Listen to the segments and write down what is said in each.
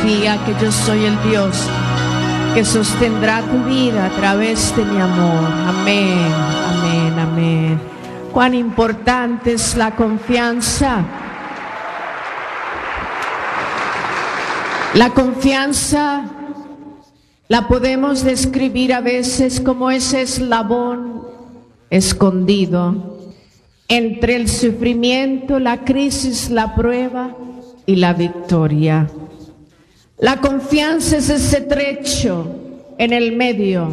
confía que yo soy el Dios que sostendrá tu vida a través de mi amor. Amén, amén, amén. Cuán importante es la confianza. La confianza la podemos describir a veces como ese eslabón escondido entre el sufrimiento, la crisis, la prueba y la victoria. La confianza es ese trecho en el medio,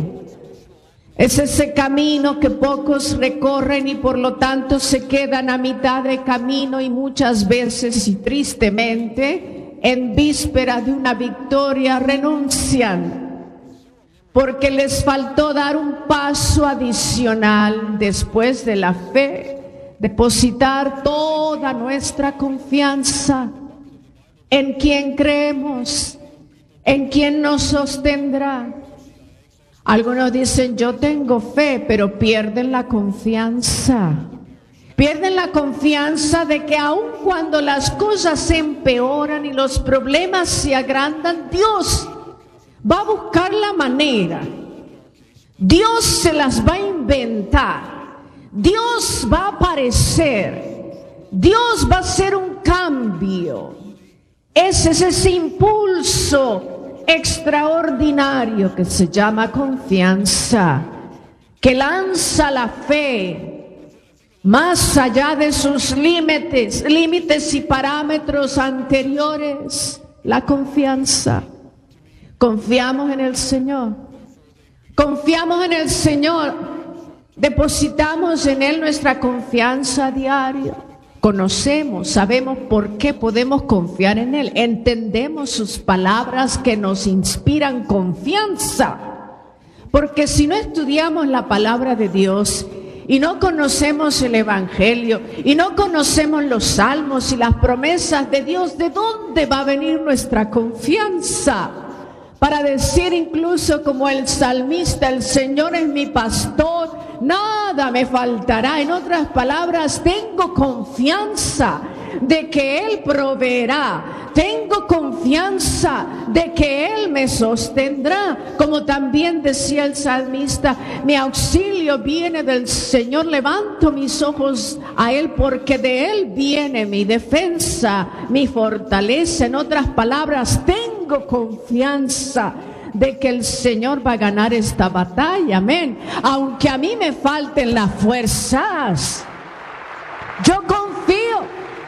es ese camino que pocos recorren y por lo tanto se quedan a mitad de camino y muchas veces y tristemente en víspera de una victoria renuncian porque les faltó dar un paso adicional después de la fe, depositar toda nuestra confianza en quien creemos, en quien nos sostendrá. Algunos dicen, yo tengo fe, pero pierden la confianza. Pierden la confianza de que aun cuando las cosas se empeoran y los problemas se agrandan, Dios va a buscar la manera. Dios se las va a inventar. Dios va a aparecer. Dios va a hacer un cambio. Ese es ese impulso extraordinario que se llama confianza, que lanza la fe más allá de sus límites y parámetros anteriores. La confianza. Confiamos en el Señor. Confiamos en el Señor. Depositamos en Él nuestra confianza a diario. Conocemos, sabemos por qué podemos confiar en Él. Entendemos sus palabras que nos inspiran confianza. Porque si no estudiamos la palabra de Dios y no conocemos el Evangelio y no conocemos los salmos y las promesas de Dios, ¿de dónde va a venir nuestra confianza? Para decir incluso como el salmista, el Señor es mi pastor, nada me faltará. En otras palabras, tengo confianza de que Él proveerá. Tengo confianza de que Él me sostendrá. Como también decía el salmista, mi auxilio viene del Señor. Levanto mis ojos a Él porque de Él viene mi defensa, mi fortaleza. En otras palabras, tengo confianza de que el Señor va a ganar esta batalla, amén. Aunque a mí me falten las fuerzas, yo confío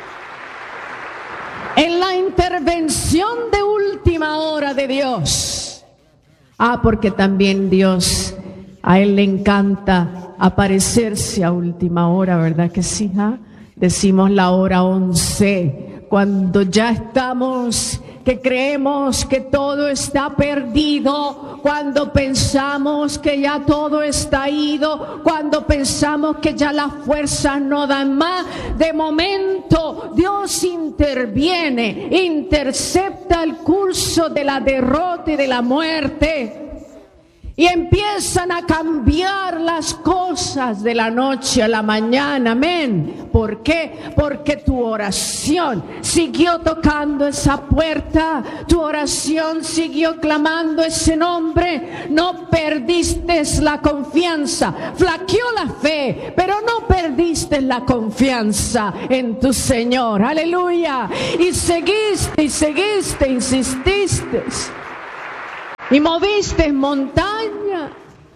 en la intervención de última hora de Dios. Porque también Dios, a Él le encanta aparecerse a última hora, ¿verdad que sí? Decimos la hora 11, cuando ya estamos, que creemos que todo está perdido, cuando pensamos que ya todo está ido, cuando pensamos que ya las fuerzas no dan más, de momento Dios interviene, intercepta el curso de la derrota y de la muerte. Y empiezan a cambiar las cosas de la noche a la mañana, amén. ¿Por qué? Porque tu oración siguió tocando esa puerta, tu oración siguió clamando ese nombre, no perdiste la confianza, flaqueó la fe, pero no perdiste la confianza en tu Señor, aleluya. Y seguiste, insististe. Y moviste montaña.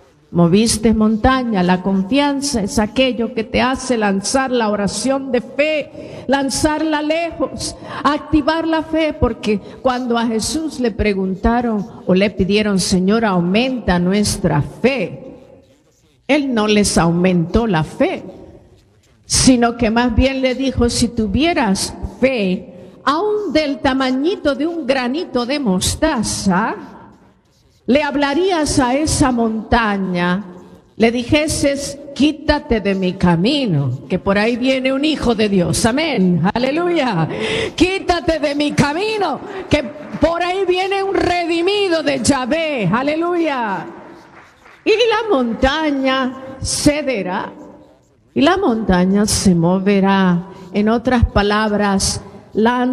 La confianza es aquello que te hace lanzar la oración de fe, lanzarla lejos, activar la fe. Porque cuando a Jesús le preguntaron o le pidieron, Señor, aumenta nuestra fe, Él no les aumentó la fe, sino que más bien le dijo, si tuvieras fe, aún del tamañito de un granito de mostaza, le hablarías a esa montaña, le dijeses, quítate de mi camino, que por ahí viene un hijo de Dios, amén, aleluya. Quítate de mi camino, que por ahí viene un redimido de Yahvé, aleluya. Y la montaña cederá, y la montaña se moverá. En otras palabras, lanza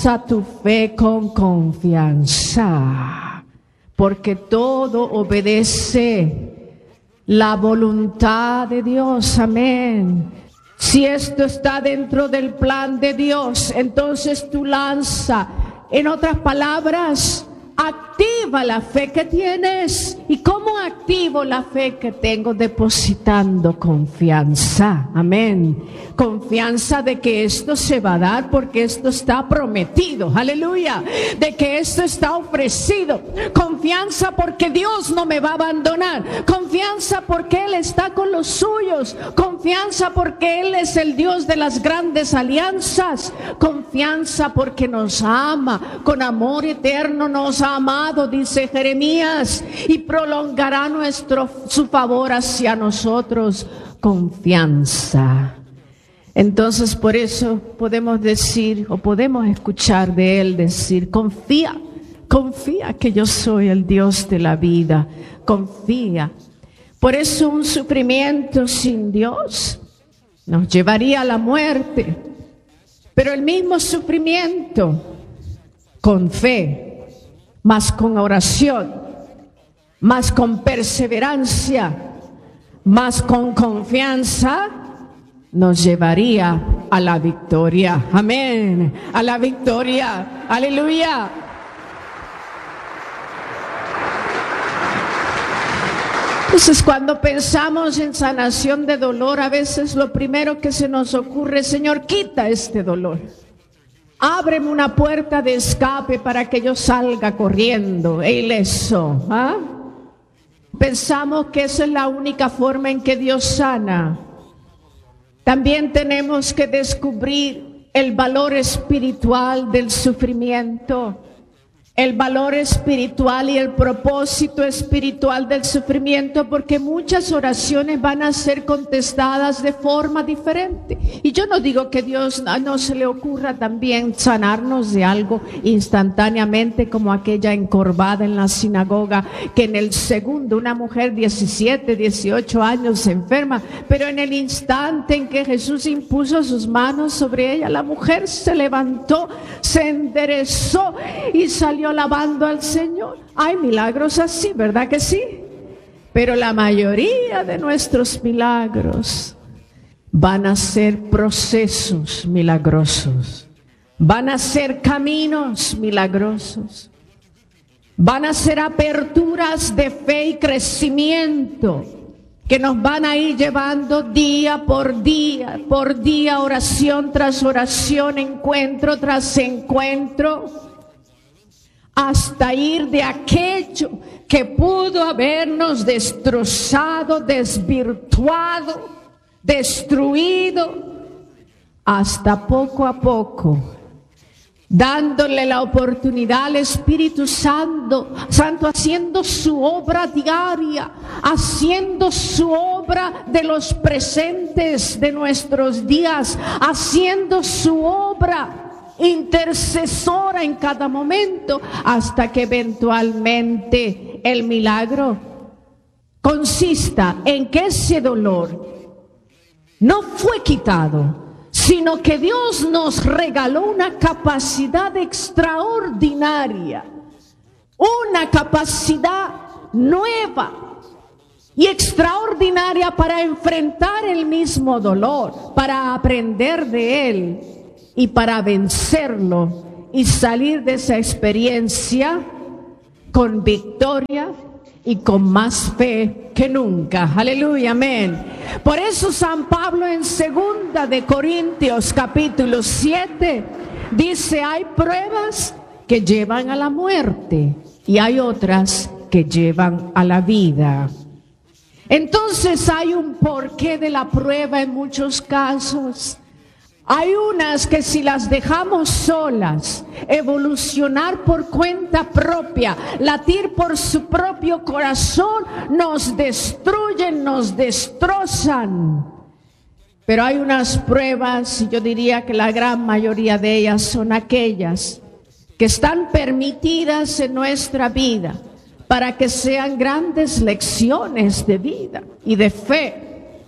Lanza tu fe con confianza, porque todo obedece la voluntad de Dios. Amén. Si esto está dentro del plan de Dios, entonces tú lanza. En otras palabras, activa la fe que tienes. ¿Y cómo activo la fe que tengo? Depositando confianza. Amén. Confianza de que esto se va a dar porque esto está prometido. Aleluya. De que esto está ofrecido. Confianza porque Dios no me va a abandonar. Confianza porque Él está con los suyos. Confianza porque Él es el Dios de las grandes alianzas. Confianza porque nos ama. Con amor eterno nos ha amado, dice Jeremías, y prolongará su favor hacia nosotros. Confianza. Entonces, por eso podemos decir, o podemos escuchar de Él decir: confía, confía que yo soy el Dios de la vida. Confía. Por eso un sufrimiento sin Dios nos llevaría a la muerte. Pero el mismo sufrimiento con fe, más con oración, más con perseverancia, más con confianza, nos llevaría a la victoria. Amén. A la victoria. Aleluya. Entonces, cuando pensamos en sanación de dolor, a veces lo primero que se nos ocurre: Señor, quita este dolor. Ábreme una puerta de escape para que yo salga corriendo e ileso. ¿Ah? Pensamos que esa es la única forma en que Dios sana. También tenemos que descubrir el valor espiritual del sufrimiento, el valor espiritual y el propósito espiritual del sufrimiento, porque muchas oraciones van a ser contestadas de forma diferente. Y yo no digo que Dios no se le ocurra también sanarnos de algo instantáneamente, como aquella encorvada en la sinagoga, que en el segundo, una mujer 17, 18 años se enferma, pero en el instante en que Jesús impuso sus manos sobre ella, la mujer se levantó, se enderezó y salió alabando al Señor. Hay milagros así, ¿verdad que sí? Pero la mayoría de nuestros milagros van a ser procesos milagrosos, van a ser caminos milagrosos, van a ser aperturas de fe y crecimiento que nos van a ir llevando día, por día, oración tras oración, encuentro tras encuentro, hasta ir de aquello que pudo habernos destrozado, desvirtuado, destruido, hasta poco a poco, dándole la oportunidad al Espíritu Santo, haciendo su obra diaria, haciendo su obra de los presentes de nuestros días, haciendo su obra intercesora en cada momento, hasta que eventualmente el milagro consista en que ese dolor no fue quitado, sino que Dios nos regaló una capacidad extraordinaria, una capacidad nueva y extraordinaria para enfrentar el mismo dolor, para aprender de él y para vencerlo y salir de esa experiencia con victoria y con más fe que nunca. Aleluya, amén. Por eso San Pablo en 2 de Corintios capítulo 7 dice: hay pruebas que llevan a la muerte y hay otras que llevan a la vida. Entonces hay un porqué de la prueba en muchos casos. Hay unas que si las dejamos solas, evolucionar por cuenta propia, latir por su propio corazón, nos destruyen, nos destrozan. Pero hay unas pruebas, y yo diría que la gran mayoría de ellas son aquellas que están permitidas en nuestra vida para que sean grandes lecciones de vida y de fe.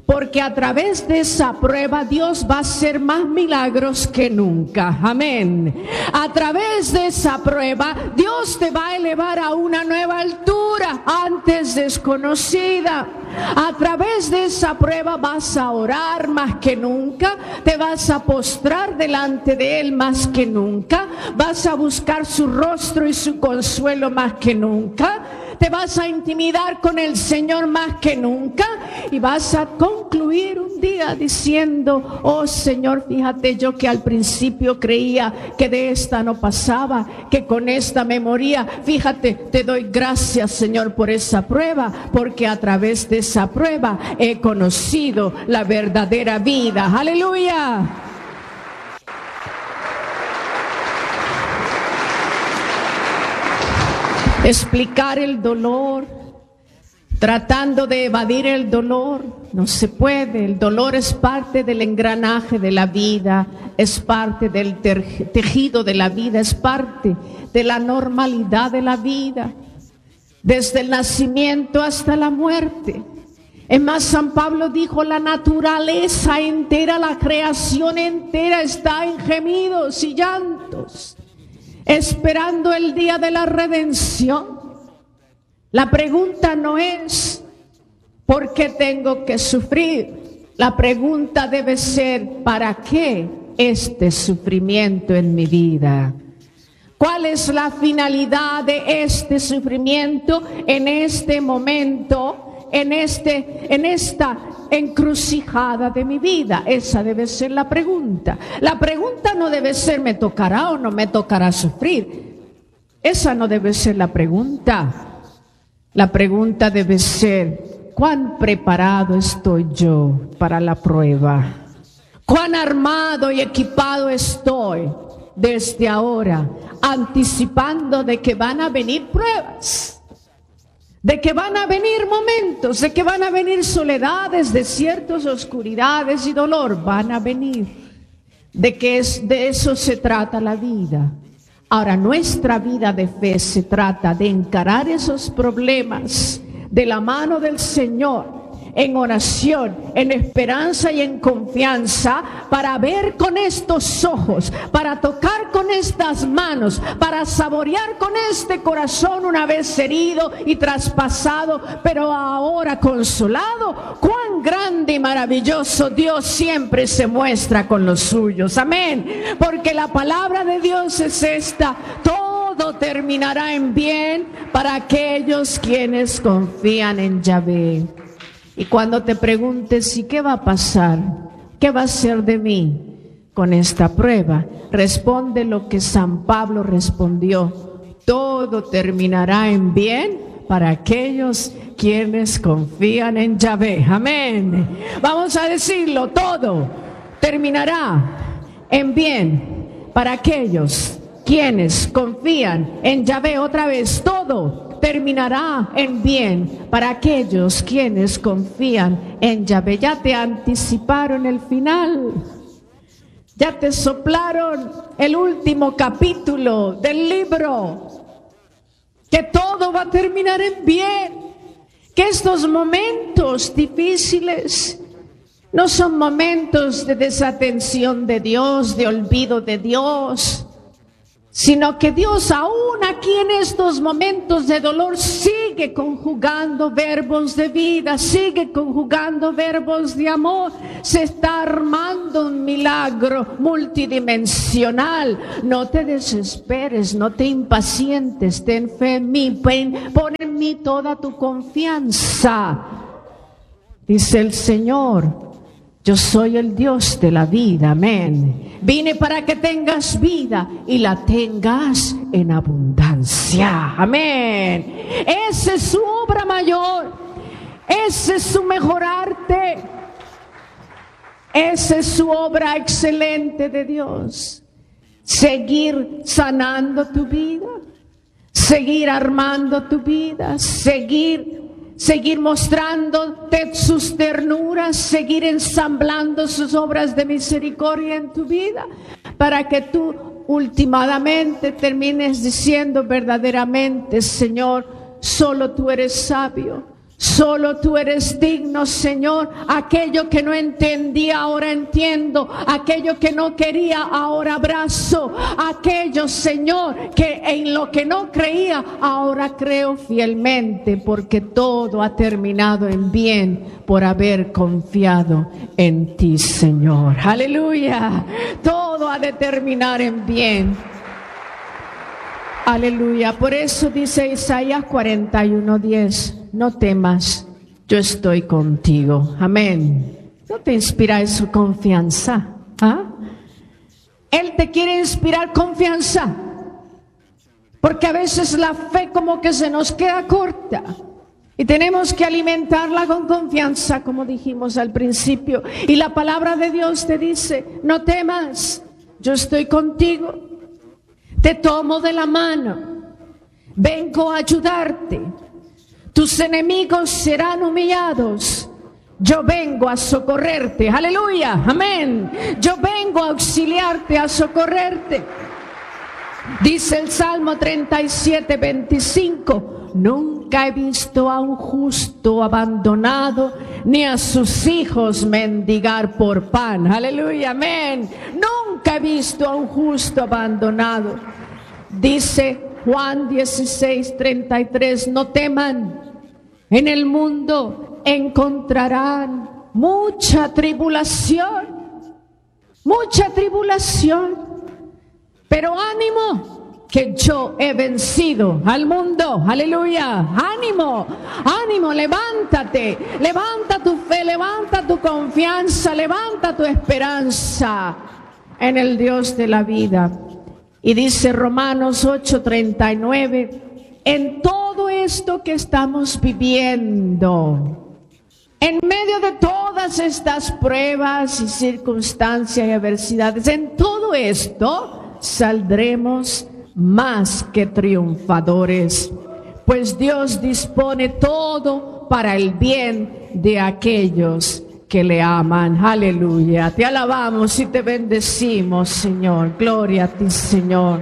Porque a través de esa prueba Dios va a hacer más milagros que nunca. Amén. A través de esa prueba Dios te va a elevar a una nueva altura antes desconocida. A través de esa prueba vas a orar más que nunca, te vas a postrar delante de Él más que nunca, vas a buscar su rostro y su consuelo más que nunca, te vas a intimidar con el Señor más que nunca y vas a concluir un día diciendo: oh Señor, fíjate, yo que al principio creía que de esta no pasaba, que con esta me moría, fíjate, te doy gracias, Señor, por esa prueba, porque a través de esa prueba he conocido la verdadera vida. ¡Aleluya! Explicar el dolor, tratando de evadir el dolor, no se puede. El dolor es parte del engranaje de la vida, es parte del tejido de la vida, es parte de la normalidad de la vida, desde el nacimiento hasta la muerte. Es más, San Pablo dijo: la naturaleza entera, la creación entera está en gemidos y llantos, esperando el día de la redención. La pregunta no es ¿por qué tengo que sufrir? La pregunta debe ser: ¿para qué este sufrimiento en mi vida? ¿Cuál es la finalidad de este sufrimiento en este momento, en esta encrucijada de mi vida? Esa debe ser la pregunta. La pregunta no debe ser ¿me tocará o no me tocará sufrir? Esa no debe ser la pregunta. La pregunta debe ser: ¿cuán preparado estoy yo para la prueba? ¿Cuán armado y equipado estoy desde ahora, anticipando de que van a venir pruebas? De que van a venir momentos, de que van a venir soledades, desiertos, oscuridades y dolor. Van a venir. De eso se trata la vida. Ahora, nuestra vida de fe se trata de encarar esos problemas de la mano del Señor, en oración, en esperanza y en confianza, para ver con estos ojos, para tocar con estas manos, para saborear con este corazón una vez herido y traspasado, pero ahora consolado, cuán grande y maravilloso Dios siempre se muestra con los suyos. Amén. Porque la palabra de Dios es esta: todo terminará en bien para aquellos quienes confían en Yahvé. Y cuando te preguntes ¿y qué va a pasar? ¿Qué va a ser de mí con esta prueba? Responde lo que San Pablo respondió: todo terminará en bien para aquellos quienes confían en Yahvé. Amén. Vamos a decirlo: todo terminará en bien para aquellos quienes confían en Yahvé. Otra vez: todo terminará en bien para aquellos quienes confían en Yahvé. Ya te anticiparon el final, ya te soplaron el último capítulo del libro, que todo va a terminar en bien, que estos momentos difíciles no son momentos de desatención de Dios, de olvido de Dios, sino que Dios aún aquí en estos momentos de dolor sigue conjugando verbos de vida, sigue conjugando verbos de amor. Se está armando un milagro multidimensional. No te desesperes, no te impacientes, ten fe en mí, pon en mí toda tu confianza. Dice el Señor: yo soy el Dios de la vida. Amén. Vine para que tengas vida y la tengas en abundancia. Amén. Esa es su obra mayor. Ese es su mejor arte. Esa es su obra excelente de Dios. Seguir sanando tu vida, seguir armando tu vida, seguir mostrándote sus ternuras, seguir ensamblando sus obras de misericordia en tu vida, para que tú últimamente termines diciendo verdaderamente: Señor, solo tú eres sabio, Solo tú eres digno, Señor. Aquello que no entendía, ahora entiendo. Aquello que no quería, ahora abrazo. Aquello, Señor, que en lo que no creía, ahora creo fielmente, porque todo ha terminado en bien por haber confiado en ti, Señor. Aleluya. Todo ha de terminar en bien. Aleluya. Por eso dice Isaías 41:10, no temas, yo estoy contigo. Amén. ¿No te inspira eso confianza? ¿Ah? Él te quiere inspirar confianza, porque a veces la fe como que se nos queda corta y tenemos que alimentarla con confianza, como dijimos al principio. Y la palabra de Dios te dice, no temas, yo estoy contigo. Te tomo de la mano, vengo a ayudarte. Tus enemigos serán humillados. Yo vengo a socorrerte. Aleluya, amén. Yo vengo a auxiliarte, a socorrerte. Dice el Salmo 37:25. Nunca he visto a un justo abandonado, ni a sus hijos mendigar por pan. Aleluya, amén. Nunca he visto a un justo abandonado. Dice Juan 16:33, no teman, en el mundo encontrarán mucha tribulación, pero ánimo, que yo he vencido al mundo. Aleluya, ánimo, ánimo, levántate, levanta tu fe, levanta tu confianza, levanta tu esperanza en el Dios de la vida. Y dice Romanos 8:39, en todo esto que estamos viviendo, en medio de todas estas pruebas y circunstancias y adversidades, en todo esto saldremos más que triunfadores, pues Dios dispone todo para el bien de aquellos que le aman. Aleluya. Te alabamos y te bendecimos, Señor. Gloria a ti, Señor.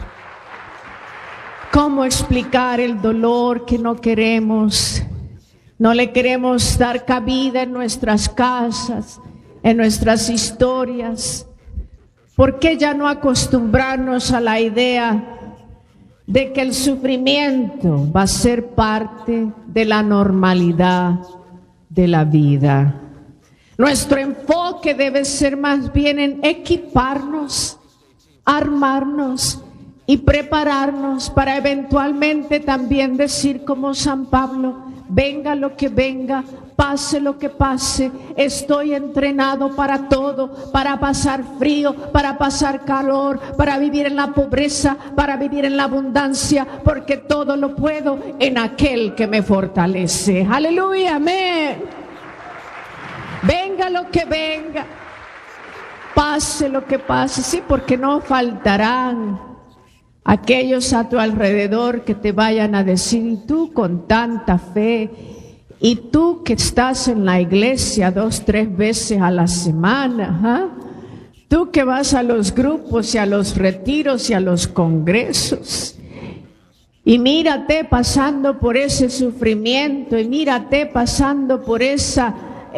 ¿Cómo explicar el dolor que no queremos? No le queremos dar cabida en nuestras casas, en nuestras historias. ¿Por qué ya no acostumbrarnos a la idea de que el sufrimiento va a ser parte de la normalidad de la vida? Nuestro enfoque debe ser más bien en equiparnos, armarnos y prepararnos para eventualmente también decir como San Pablo, venga lo que venga, pase lo que pase, estoy entrenado para todo, para pasar frío, para pasar calor, para vivir en la pobreza, para vivir en la abundancia, porque todo lo puedo en aquel que me fortalece. Aleluya, amén. Venga lo que venga, pase lo que pase, sí, porque no faltarán aquellos a tu alrededor que te vayan a decir, y tú con tanta fe, y tú que estás en la iglesia 2-3 veces a la semana, tú que vas a los grupos y a los retiros y a los congresos, y mírate pasando por ese sufrimiento, y mírate pasando por esa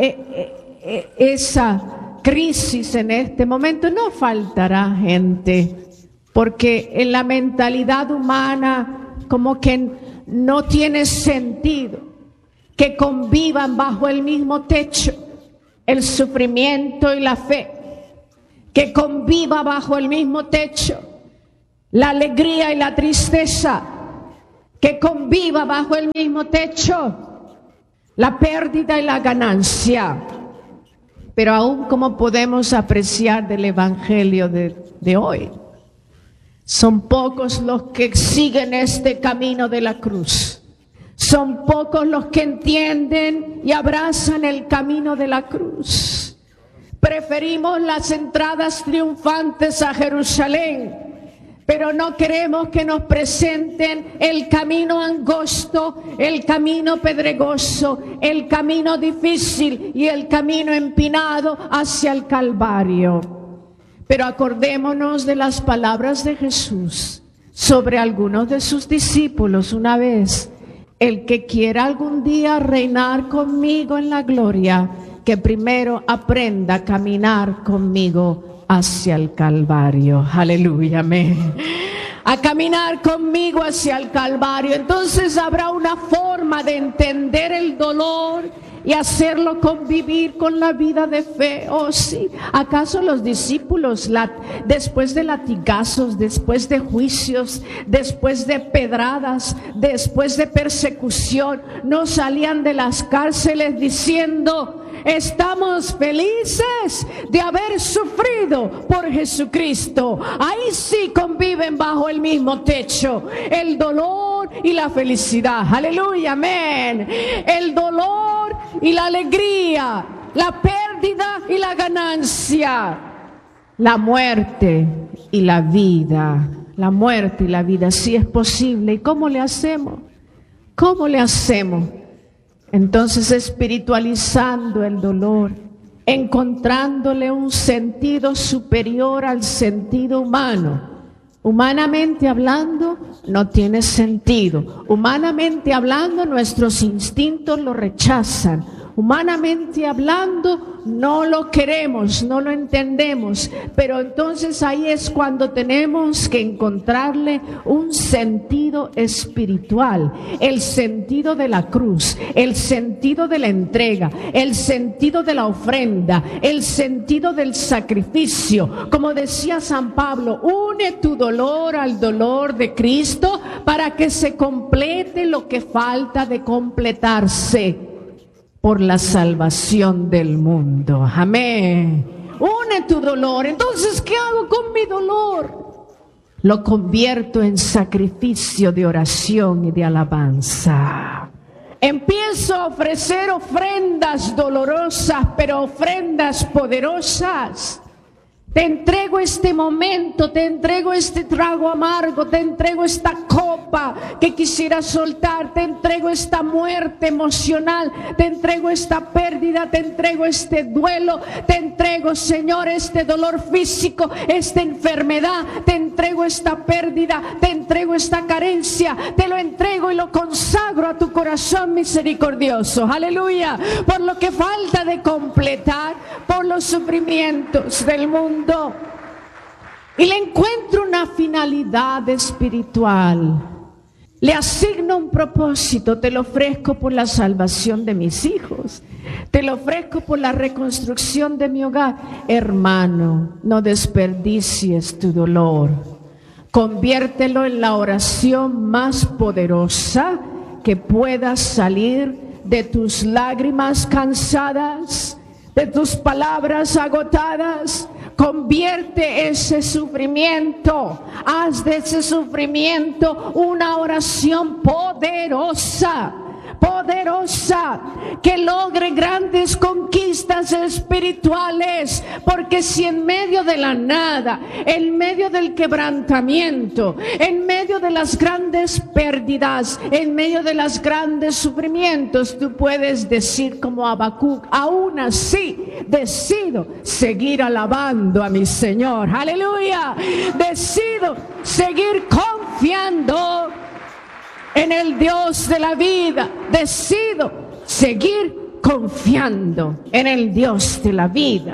crisis en este momento, no faltará gente, porque en la mentalidad humana como que no tiene sentido que convivan bajo el mismo techo el sufrimiento y la fe, que conviva bajo el mismo techo la alegría y la tristeza, que conviva bajo el mismo techo la pérdida y la ganancia. Pero aún como podemos apreciar del evangelio de hoy, son pocos los que siguen este camino de la cruz. Son pocos los que entienden y abrazan el camino de la cruz. Preferimos las entradas triunfantes a Jerusalén, pero no queremos que nos presenten el camino angosto, el camino pedregoso, el camino difícil y el camino empinado hacia el Calvario. Pero acordémonos de las palabras de Jesús sobre algunos de sus discípulos una vez, el que quiera algún día reinar conmigo en la gloria, que primero aprenda a caminar conmigo hacia el Calvario. Aleluya, amén. A caminar conmigo hacia el Calvario. Entonces habrá una forma de entender el dolor y hacerlo convivir con la vida de fe. Oh sí, ¿acaso los discípulos después de latigazos, después de juicios, después de pedradas, después de persecución, no salían de las cárceles diciendo: estamos felices de haber sufrido por Jesucristo? Ahí sí conviven bajo el mismo techo el dolor y la felicidad. Aleluya, amén. El dolor y la alegría, la pérdida y la ganancia, la muerte y la vida. La muerte y la vida, sí es posible. ¿Y cómo le hacemos? ¿Cómo le hacemos? Entonces, espiritualizando el dolor, encontrándole un sentido superior al sentido humano. Humanamente hablando, no tiene sentido. Humanamente hablando, nuestros instintos lo rechazan. Humanamente hablando, no lo queremos, no lo entendemos. Pero entonces ahí es cuando tenemos que encontrarle un sentido espiritual. El sentido de la cruz, el sentido de la entrega, el sentido de la ofrenda, el sentido del sacrificio. Como decía San Pablo, une tu dolor al dolor de Cristo para que se complete lo que falta de completarse por la salvación del mundo. Amén. Une tu dolor. Entonces, ¿qué hago con mi dolor? Lo convierto en sacrificio de oración y de alabanza. Empiezo a ofrecer ofrendas dolorosas, pero ofrendas poderosas. Te entrego este momento, te entrego este trago amargo, te entrego esta copa que quisiera soltar, te entrego esta muerte emocional, te entrego esta pérdida, te entrego este duelo, te entrego, Señor, este dolor físico, esta enfermedad, te entrego esta pérdida, te entrego esta carencia, te lo entrego y lo consagro a tu corazón misericordioso. Aleluya. Por lo que falta de completar, por los sufrimientos del mundo. Y le encuentro una finalidad espiritual. Le asigno un propósito. Te lo ofrezco por la salvación de mis hijos. Te lo ofrezco por la reconstrucción de mi hogar. Hermano, no desperdicies tu dolor. Conviértelo en la oración más poderosa que pueda salir de tus lágrimas cansadas, de tus palabras agotadas. Convierte ese sufrimiento, haz de ese sufrimiento una oración poderosa, poderosa, que logre grandes conquistas espirituales. Porque si en medio de la nada, en medio del quebrantamiento, en medio de las grandes pérdidas, en medio de los grandes sufrimientos, tú puedes decir como Habacuc: aún así decido seguir alabando a mi Señor. Aleluya. Decido seguir confiando en el Dios de la vida. Decido seguir confiando en el Dios de la vida.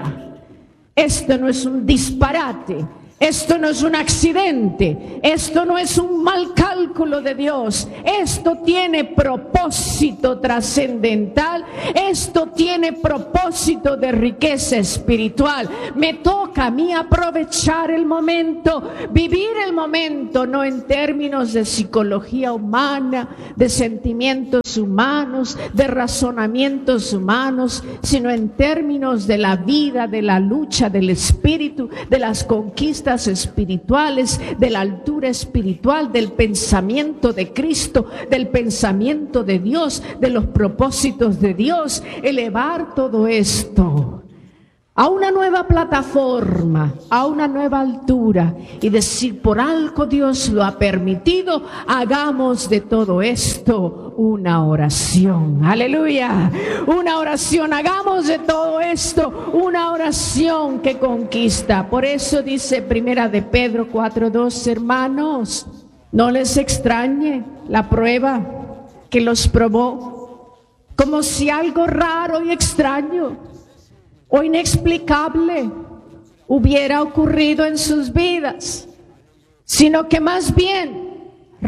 Esto no es un disparate. Esto no es un accidente. Esto no es un mal cálculo de Dios. Esto tiene propósito trascendental. Esto tiene propósito de riqueza espiritual. Me toca a mí aprovechar el momento, vivir el momento, no en términos de psicología humana, de sentimientos humanos, de razonamientos humanos, sino en términos de la vida, de la lucha del espíritu, de las conquistas espirituales, de la altura espiritual, del pensamiento de Cristo, del pensamiento de Dios, de los propósitos de Dios. Elevar todo esto a una nueva plataforma, a una nueva altura, y decir: por algo Dios lo ha permitido, hagamos de todo esto una oración. Aleluya, una oración. Hagamos de todo esto una oración que conquista. Por eso dice Primera de Pedro 4:2: hermanos, no les extrañe la prueba, que los probó, como si algo raro y extraño o inexplicable hubiera ocurrido en sus vidas, sino que más bien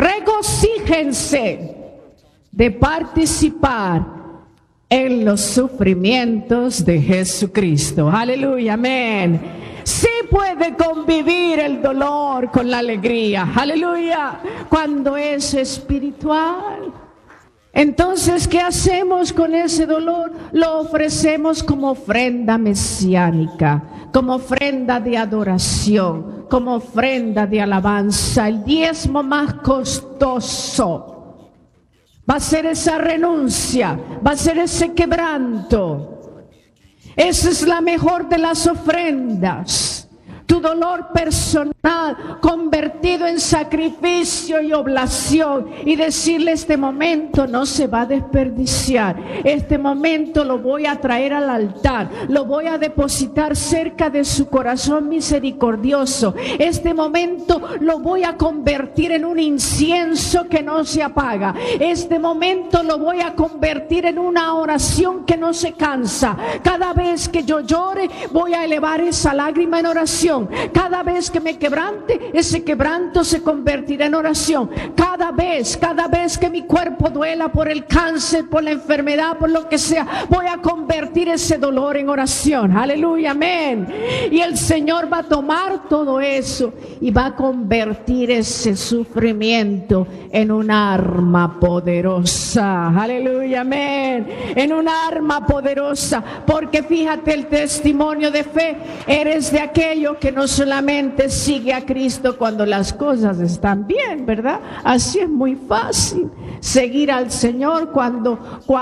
regocíjense de participar en los sufrimientos de Jesucristo. Aleluya, amén. Sí puede convivir el dolor con la alegría, aleluya, cuando es espiritual. Entonces, ¿qué hacemos con ese dolor? Lo ofrecemos como ofrenda mesiánica, como ofrenda de adoración, como ofrenda de alabanza. El diezmo más costoso va a ser esa renuncia, va a ser ese quebranto. Esa es la mejor de las ofrendas. Tu dolor personal convertido en sacrificio y oblación, y decirle: este momento no se va a desperdiciar, este momento lo voy a traer al altar, lo voy a depositar cerca de su corazón misericordioso, este momento lo voy a convertir en un incienso que no se apaga, este momento lo voy a convertir en una oración que no se cansa. Cada vez que yo llore, voy a elevar esa lágrima en oración. Cada vez que me quebrante, ese quebranto se convertirá en oración. Cada vez que mi cuerpo duela por el cáncer, por la enfermedad, por lo que sea, voy a convertir ese dolor en oración. Aleluya, amén. Y el Señor va a tomar todo eso y va a convertir ese sufrimiento en un arma poderosa. Aleluya, amén. En un arma poderosa. Porque fíjate, el testimonio de fe, eres de aquello que no solamente sigue a Cristo cuando las cosas están bien, ¿verdad? Así es muy fácil seguir al Señor cuando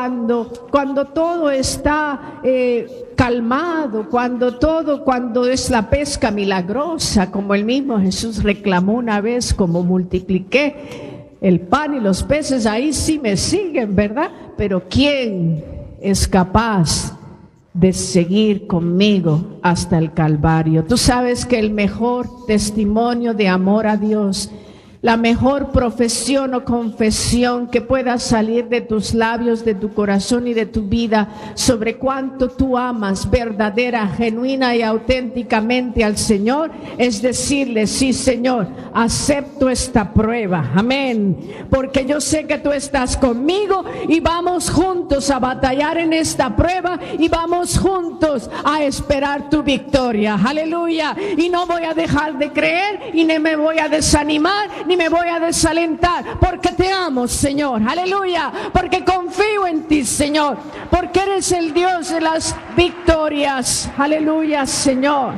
todo está calmado, cuando es la pesca milagrosa, como el mismo Jesús reclamó una vez, como multipliqué el pan y los peces, ahí sí me siguen, ¿verdad? Pero ¿quién es capaz de seguir conmigo hasta el Calvario? Tú sabes que el mejor testimonio de amor a Dios, la mejor profesión o confesión que pueda salir de tus labios, de tu corazón y de tu vida sobre cuánto tú amas verdadera, genuina y auténticamente al Señor, es decirle: sí, Señor, acepto esta prueba, amén, porque yo sé que tú estás conmigo y vamos juntos a batallar en esta prueba y vamos juntos a esperar tu victoria, aleluya. Y no voy a dejar de creer y ni me voy a desanimar ni me voy a desalentar, porque te amo, Señor, aleluya, porque confío en ti, Señor, porque eres el Dios de las victorias, aleluya, Señor.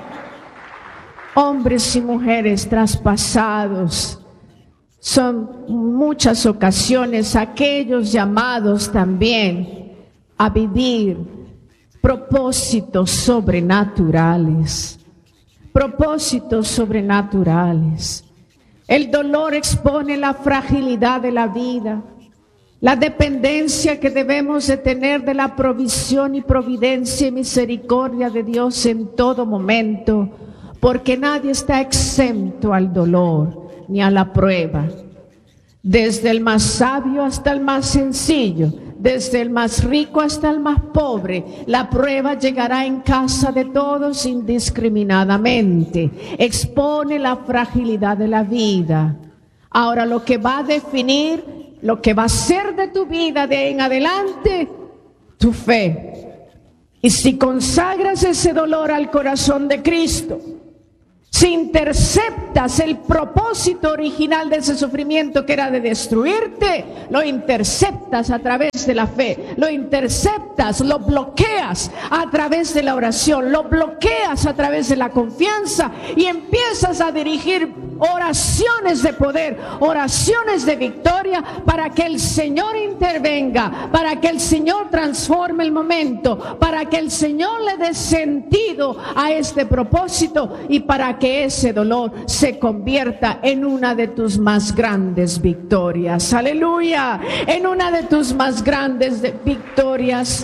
Hombres y mujeres traspasados son muchas ocasiones aquellos llamados también a vivir propósitos sobrenaturales, propósitos sobrenaturales. El dolor expone la fragilidad de la vida, la dependencia que debemos de tener de la provisión y providencia y misericordia de Dios en todo momento, porque nadie está exento al dolor ni a la prueba. Desde el más sabio hasta el más sencillo, desde el más rico hasta el más pobre, la prueba llegará en casa de todos indiscriminadamente. Expone la fragilidad de la vida. Ahora, lo que va a definir, lo que va a ser de tu vida de ahí en adelante, tu fe. Y si consagras ese dolor al corazón de Cristo, si interceptas el propósito original de ese sufrimiento, que era de destruirte, lo interceptas a través de la fe, lo interceptas, lo bloqueas a través de la oración, lo bloqueas a través de la confianza y empiezas a dirigir oraciones de poder, oraciones de victoria, para que el Señor intervenga, para que el Señor transforme el momento, para que el Señor le dé sentido a este propósito y para que ese dolor se convierta en una de tus más grandes victorias. Aleluya, en una de tus más grandes victorias.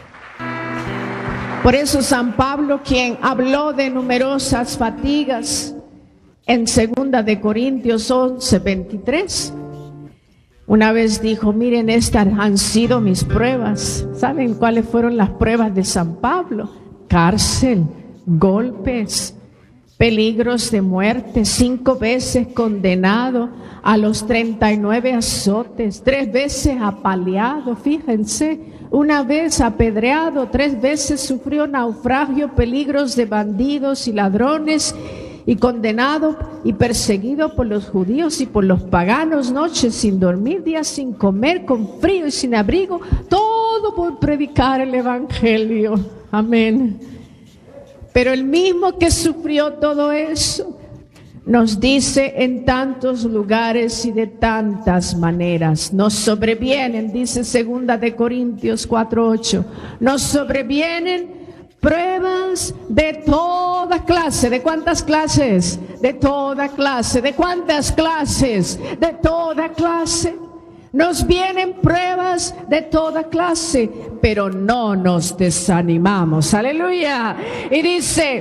Por eso San Pablo, quien habló de numerosas fatigas en 2 de Corintios 11:23, Una vez dijo, miren, estas han sido mis pruebas. ¿Saben cuáles fueron las pruebas de San Pablo? Cárcel, golpes, peligros de muerte, 5 veces condenado a los 39 azotes, 3 veces apaleado, fíjense, 1 vez apedreado, 3 veces sufrió naufragio, peligros de bandidos y ladrones, y condenado y perseguido por los judíos y por los paganos, noches sin dormir, días sin comer, con frío y sin abrigo, todo por predicar el evangelio. Amén. Pero el mismo que sufrió todo eso nos dice en tantos lugares y de tantas maneras, nos sobrevienen, dice 2 de Corintios 4:8, nos sobrevienen pruebas de toda clase. ¿De cuántas clases? De toda clase. ¿De cuántas clases? De toda clase. Nos vienen pruebas de toda clase, pero no nos desanimamos. Aleluya. Y dice,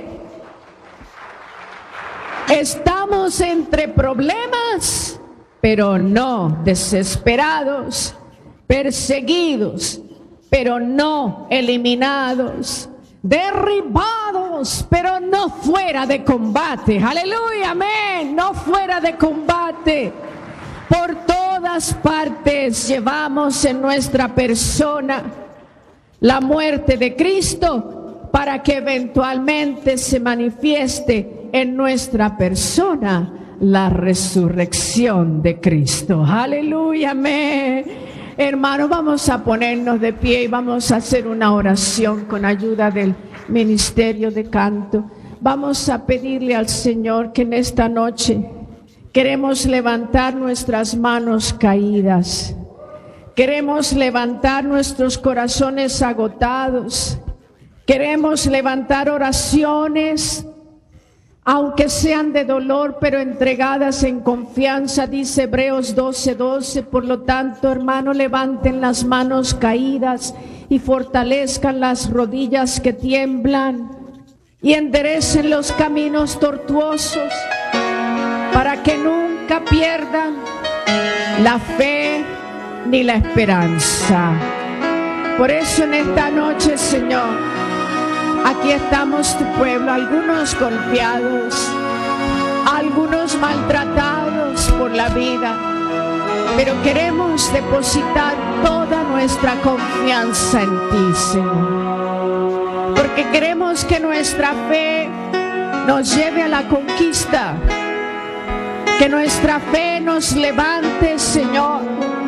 estamos entre problemas, pero no desesperados, perseguidos, pero no eliminados, derribados, pero no fuera de combate. Aleluya, amén. No fuera de combate. Por todas partes llevamos en nuestra persona la muerte de Cristo para que eventualmente se manifieste en nuestra persona la resurrección de Cristo. Aleluya, amén. Hermanos, vamos a ponernos de pie y vamos a hacer una oración con ayuda del ministerio de canto. Vamos a pedirle al Señor que en esta noche queremos levantar nuestras manos caídas. Queremos levantar nuestros corazones agotados. Queremos levantar oraciones, aunque sean de dolor, pero entregadas en confianza, dice Hebreos 12:12. Por lo tanto, hermano, levanten las manos caídas y fortalezcan las rodillas que tiemblan y enderecen los caminos tortuosos para que nunca pierdan la fe ni la esperanza. Por eso en esta noche, Señor, aquí estamos tu pueblo, algunos golpeados, algunos maltratados por la vida, pero queremos depositar toda nuestra confianza en ti, Señor, porque queremos que nuestra fe nos lleve a la conquista, que nuestra fe nos levante, Señor,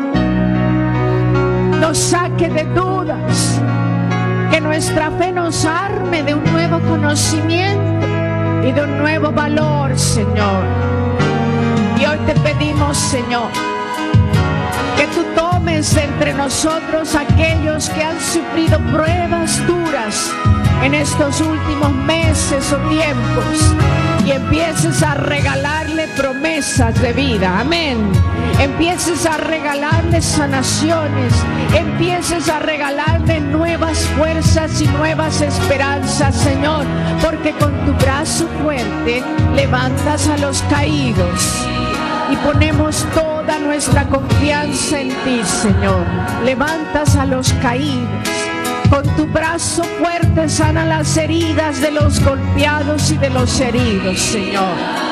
nos saque de dudas, que nuestra fe nos arme de un nuevo conocimiento y de un nuevo valor, Señor. Y hoy te pedimos, Señor, que tú tomes entre nosotros aquellos que han sufrido pruebas duras en estos últimos meses o tiempos y empieces a regalarle promesas de vida. Amén. Empieces a regalarle sanaciones, empieces a regalarle nuevas fuerzas y nuevas esperanzas, Señor, porque con tu brazo fuerte levantas a los caídos y ponemos toda nuestra confianza en ti, Señor. Levantas a los caídos. Con tu brazo fuerte sana las heridas de los golpeados y de los heridos, Señor.